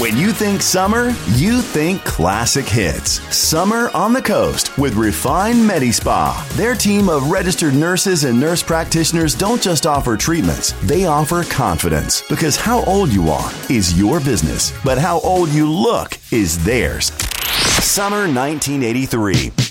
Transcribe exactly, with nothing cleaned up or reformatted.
When you think summer, you think classic hits. Summer on the Coast with Refine Medi-Spa. Their team of registered nurses and nurse practitioners don't just offer treatments, they offer confidence. Because how old you are is your business, but how old you look is theirs. Summer nineteen eighty-three.